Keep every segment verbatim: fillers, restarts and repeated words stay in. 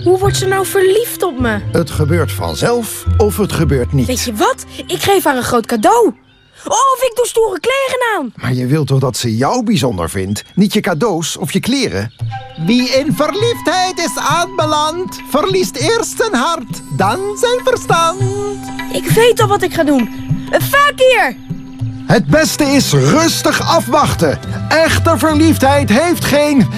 Hoe wordt ze nou verliefd op me? Het gebeurt vanzelf of het gebeurt niet. Weet je wat? Ik geef haar een groot cadeau. Of ik doe stoere kleren aan. Maar je wilt toch dat ze jou bijzonder vindt? Niet je cadeaus of je kleren? Wie in verliefdheid is aanbeland, verliest eerst zijn hart, dan zijn verstand. Ik weet al wat ik ga doen. Fakir! Het beste is rustig afwachten. Echte verliefdheid heeft geen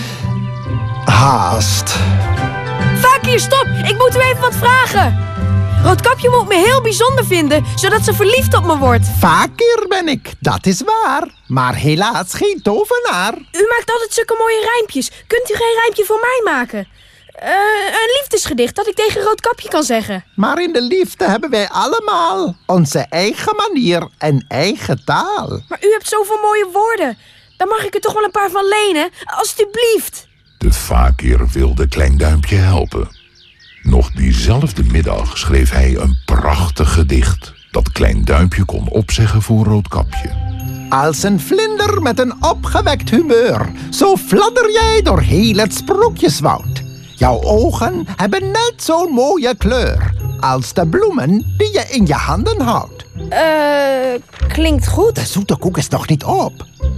haast. Fakir, stop! Ik moet u even wat vragen. Roodkapje moet me heel bijzonder vinden, zodat ze verliefd op me wordt. Fakir ben ik, dat is waar. Maar helaas geen tovenaar. U maakt altijd zulke mooie rijmpjes. Kunt u geen rijmpje voor mij maken? Uh, een liefdesgedicht dat ik tegen Roodkapje kan zeggen. Maar in de liefde hebben wij allemaal onze eigen manier en eigen taal. Maar u hebt zoveel mooie woorden. Dan mag ik er toch wel een paar van lenen, alstublieft. De fakir wilde Klein Duimpje helpen. Nog diezelfde middag schreef hij een prachtig gedicht dat Klein Duimpje kon opzeggen voor Roodkapje. Als een vlinder met een opgewekt humeur, zo fladder jij door heel het sprookjeswoud. Jouw ogen hebben net zo'n mooie kleur als de bloemen die je in je handen houdt. Eh, klinkt goed. De zoete koek is nog niet op.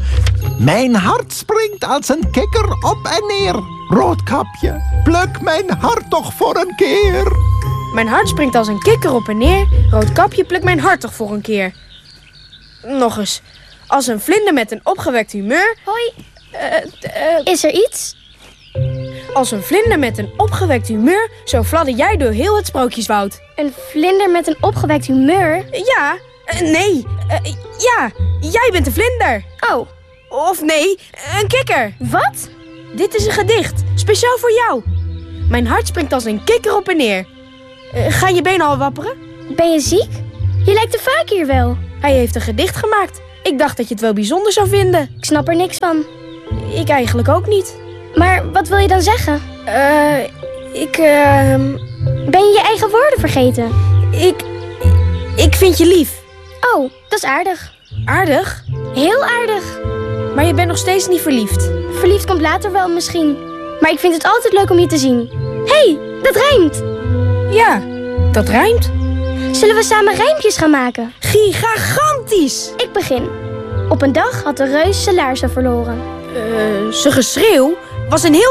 Mijn hart springt als een kikker op en neer. Roodkapje, pluk mijn hart toch voor een keer. Mijn hart springt als een kikker op en neer. Roodkapje, pluk mijn hart toch voor een keer. Nog eens. Als een vlinder met een opgewekt humeur. Hoi. Uh, uh, is er iets? Als een vlinder met een opgewekt humeur, zo fladder jij door heel het sprookjeswoud. Een vlinder met een opgewekt humeur? Ja, uh, nee, uh, ja, jij bent een vlinder. Oh. Of nee, een kikker. Wat? Dit is een gedicht, speciaal voor jou. Mijn hart springt als een kikker op en neer. Uh, gaan je benen al wapperen? Ben je ziek? Je lijkt de fakir wel. Hij heeft een gedicht gemaakt. Ik dacht dat je het wel bijzonder zou vinden. Ik snap er niks van. Ik eigenlijk ook niet. Maar wat wil je dan zeggen? Eh, uh, ik, eh... Uh... Ben je je eigen woorden vergeten? Ik... Ik vind je lief. Oh, dat is aardig. Aardig? Heel aardig. Maar je bent nog steeds niet verliefd. Verliefd komt later wel misschien. Maar ik vind het altijd leuk om je te zien. Hé, hey, dat rijmt. Ja, dat rijmt. Zullen we samen rijmpjes gaan maken? Gigantisch! Ik begin. Op een dag had de reus zijn laarzen verloren. Uh, zijn geschreeuw was een heel